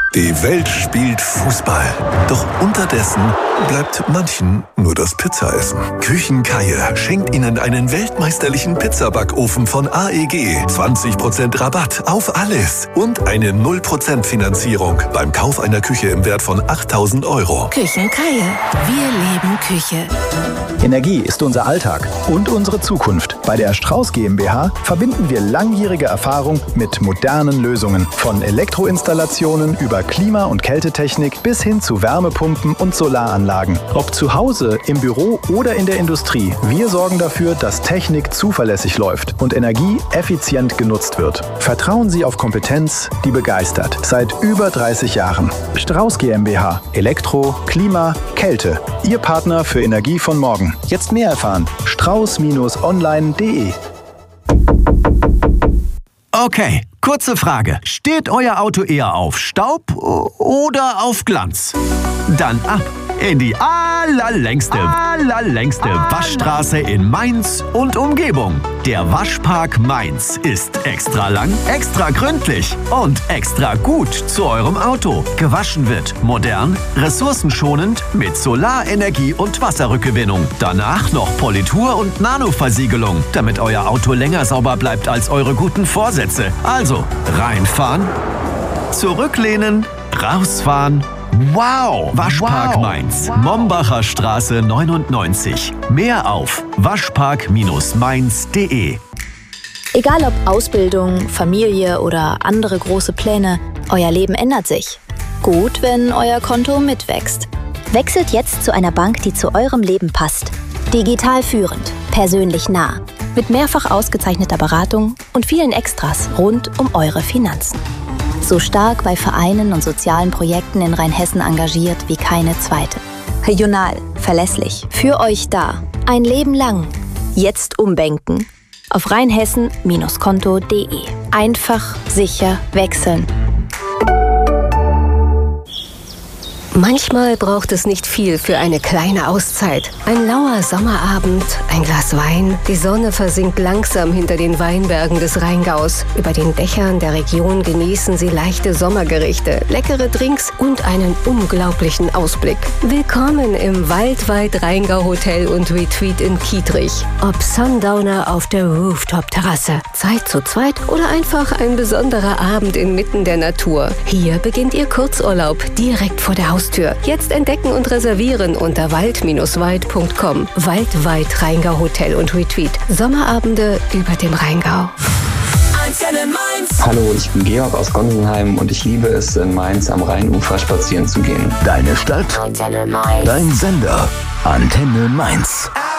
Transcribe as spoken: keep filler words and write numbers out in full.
Die Welt spielt Fußball. Doch unterdessen bleibt manchen nur das Pizzaessen. Küchenkaie schenkt Ihnen einen weltmeisterlichen Pizzabackofen von A E G. zwanzig Prozent Rabatt auf alles. Und eine null Prozent Finanzierung beim Kauf einer Küche im Wert von achttausend Euro. Küchenkaie. Wir leben Küche. Energie ist unser Alltag und unsere Zukunft. Bei der Strauß GmbH verbinden wir langjährige Erfahrung mit modernen Lösungen. Von Elektroinstallationen über Klima- und Kältetechnik bis hin zu Wärmepumpen und Solaranlagen. Ob zu Hause, im Büro oder in der Industrie, wir sorgen dafür, dass Technik zuverlässig läuft und Energie effizient genutzt wird. Vertrauen Sie auf Kompetenz, die begeistert. Seit über dreißig Jahren. Strauß GmbH. Elektro, Klima, Kälte. Ihr Partner für Energie von morgen. Jetzt mehr erfahren. strauß Bindestrich online punkt de. Okay, kurze Frage. Steht euer Auto eher auf Staub oder auf Glanz? Dann ab in die allerlängste, allerlängste Waschstraße in Mainz und Umgebung. Der Waschpark Mainz ist extra lang, extra gründlich und extra gut zu eurem Auto. Gewaschen wird modern, ressourcenschonend mit Solarenergie und Wasserrückgewinnung. Danach noch Politur und Nanoversiegelung, damit euer Auto länger sauber bleibt als eure guten Vorsätze. Also reinfahren, zurücklehnen, rausfahren. Wow! Waschpark wow. Mainz. Wow. Mombacher Straße neunundneunzig. Mehr auf waschpark Bindestrich mainz punkt de. Egal ob Ausbildung, Familie oder andere große Pläne, euer Leben ändert sich. Gut, wenn euer Konto mitwächst. Wechselt jetzt zu einer Bank, die zu eurem Leben passt. Digital führend, persönlich nah. Mit mehrfach ausgezeichneter Beratung und vielen Extras rund um eure Finanzen. So stark bei Vereinen und sozialen Projekten in Rheinhessen engagiert wie keine zweite. Regional, verlässlich, für euch da. Ein Leben lang. Jetzt umbanken. Auf rheinhessen Bindestrich konto punkt de. Einfach, sicher, wechseln. Manchmal braucht es nicht viel für eine kleine Auszeit. Ein lauer Sommerabend, ein Glas Wein. Die Sonne versinkt langsam hinter den Weinbergen des Rheingaus. Über den Dächern der Region genießen sie leichte Sommergerichte, leckere Drinks und einen unglaublichen Ausblick. Willkommen im Waldweit Rheingau Hotel und Retreat in Kietrich. Ob Sundowner auf der Rooftop-Terrasse, Zeit zu zweit oder einfach ein besonderer Abend inmitten der Natur. Hier beginnt Ihr Kurzurlaub direkt vor der Haustür. Jetzt entdecken und reservieren unter wald Bindestrich weit punkt com. Waldweit Rheingau Hotel und Retreat. Sommerabende über dem Rheingau. Hallo, ich bin Georg aus Gonsenheim und ich liebe es, in Mainz am Rheinufer spazieren zu gehen. Deine Stadt, dein Sender, Antenne Mainz.